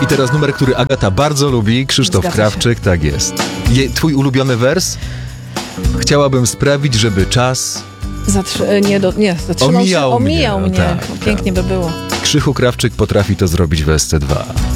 I teraz numer, który Agata bardzo lubi, Krzysztof Zgadza Krawczyk, tak jest. Twój ulubiony wers? Chciałabym sprawić, żeby czas zatrzymał się, Omijał mnie, omijał no mnie. tak, Pięknie by było. Krzychu Krawczyk potrafi to zrobić w SC2.